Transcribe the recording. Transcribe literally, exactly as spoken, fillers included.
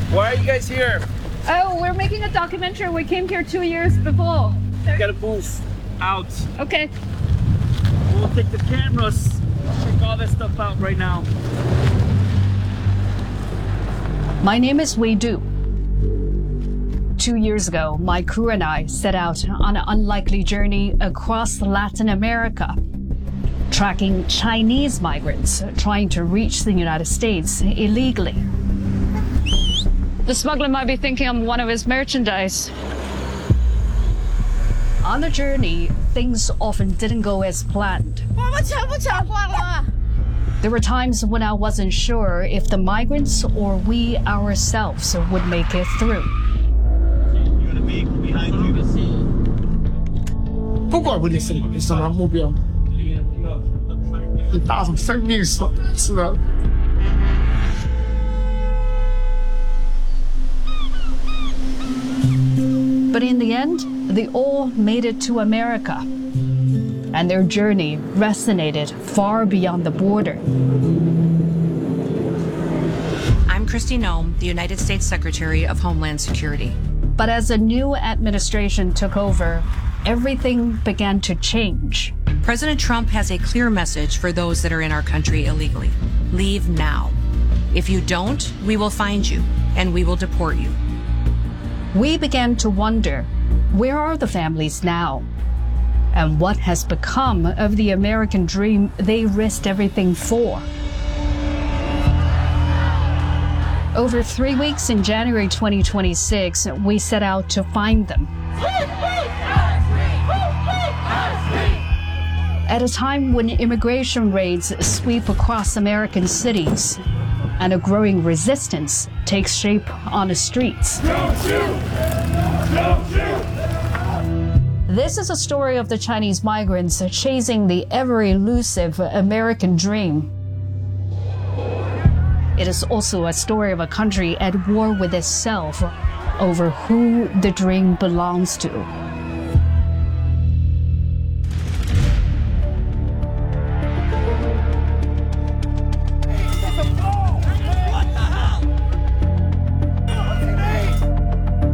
Why are you guys here? Oh, we're making a documentary. We came here two years before. You gotta move out. Okay. We'll take the cameras. Check all this stuff out right now. My name is Wei Du. Two years ago, my crew and I set out on an unlikely journey across Latin America, tracking Chinese migrants trying to reach the United States illegally. The smuggler might be thinking I'm one of his merchandise. On the journey, things often didn't go as planned. There were times when I wasn't sure if the migrants or we ourselves would make it through. 不管问题是什么，什么目标，你搭上生命是是的。 But in the end, they all made it to America, and their journey resonated far beyond the border. I'm Kristi Noem, the United States Secretary of Homeland Security. But as a new administration took over, everything began to change. President Trump has a clear message for those that are in our country illegally. Leave now. If you don't, we will find you, and we will deport you. We began to wonder, where are the families now? And what has become of the American dream they risked everything for? Over three weeks in January twenty twenty-six, we set out to find them. At a time when immigration raids sweep across American cities and a growing resistance takes shape on the streets. Don't shoot! Don't shoot! This is a story of the Chinese migrants chasing the ever-elusive American dream. It is also a story of a country at war with itself over who the dream belongs to.